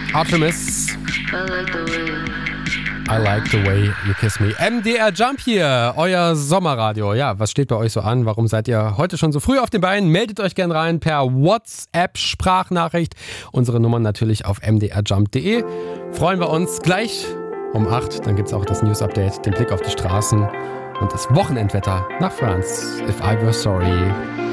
Artemis. I like the way you kiss me. MDR Jump hier, euer Sommerradio. Ja, was steht bei euch so an? Warum seid ihr heute schon so früh auf den Beinen? Meldet euch gerne rein per WhatsApp-Sprachnachricht. Unsere Nummer natürlich auf mdrjump.de. Freuen wir uns gleich um 8. Dann gibt es auch das News-Update, den Blick auf die Straßen und das Wochenendwetter nach France. If I Were Sorry.